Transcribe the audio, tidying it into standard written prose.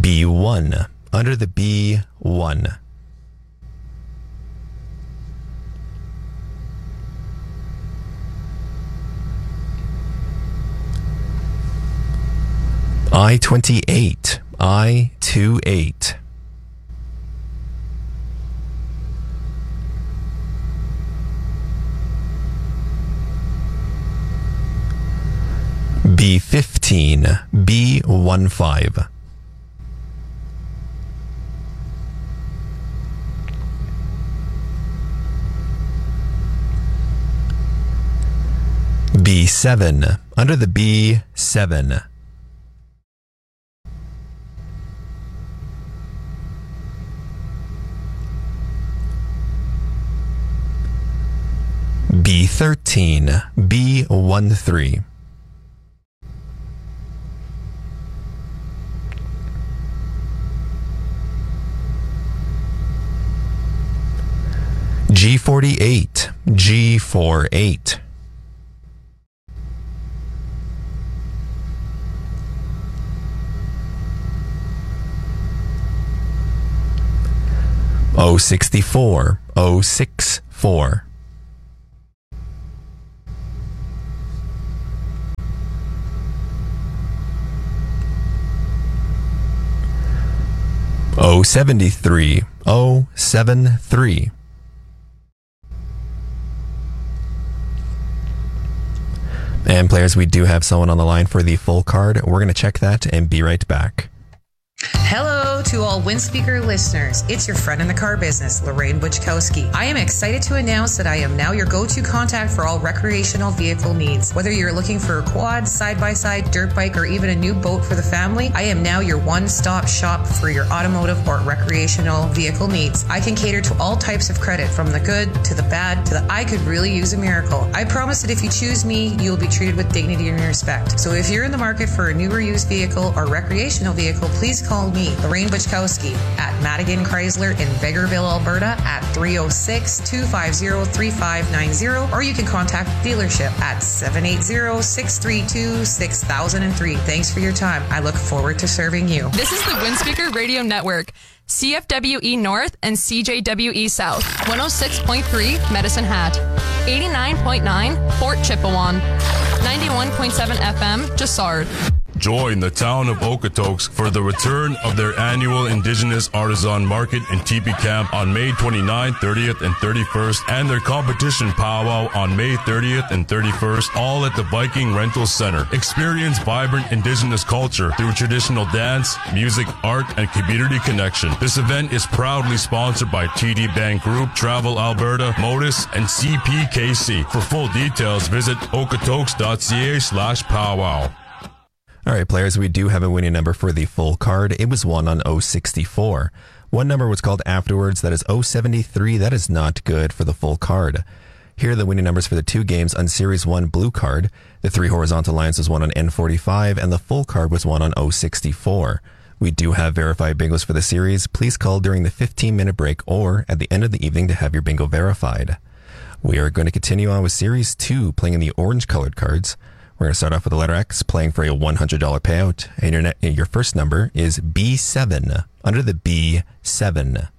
B1. Under the B1. I-28. I-28. B15. B15. B7. Under the B7. B13. B13. G48. G48. O64. O64. O73. O73. And players, we do have someone on the line for the full card. We're going to check that and be right back. Hello to all Windspeaker listeners. It's your friend in the car business, Lorraine Buchkowski. I am excited to announce that I am now your go-to contact for all recreational vehicle needs. Whether you're looking for a quad, side-by-side, dirt bike, or even a new boat for the family, I am now your one-stop shop for your automotive or recreational vehicle needs. I can cater to all types of credit, from the good to the bad to the I could really use a miracle. I promise that if you choose me, you'll be treated with dignity and respect. So if you're in the market for a new or used vehicle or recreational vehicle, please call me, Lorraine Buchkowski, at Madigan Chrysler in Vegreville, Alberta at 306-250-3590, or you can contact the dealership at 780-632-6003. Thanks for your time. I look forward to serving you. This is the Windspeaker Radio Network. CFWE North and CJWE South. 106.3 Medicine Hat. 89.9 Fort Chippewan. 91.7 FM Jassard. Join the town of Okotoks for the return of their annual Indigenous Artisan Market and Teepee Camp on May 29th, 30th, and 31st, and their competition powwow on May 30th and 31st, all at the Viking Rental Center. Experience vibrant Indigenous culture through traditional dance, music, art, and community connection. This event is proudly sponsored by TD Bank Group, Travel Alberta, Modus, and CPKC. For full details, visit okotoks.ca/powwow. All right, players, we do have a winning number for the full card. It was won on 064. One number was called afterwards. That is 073. That is not good for the full card. Here are the winning numbers for the two games on Series 1 blue card. The three horizontal lines was won on N45, and the full card was won on 064. We do have verified bingos for the series. Please call during the 15-minute break or at the end of the evening to have your bingo verified. We are going to continue on with Series 2, playing in the orange-colored cards. We're going to start off with the letter X, playing for a $100 payout. And your first number is B7, under the B7.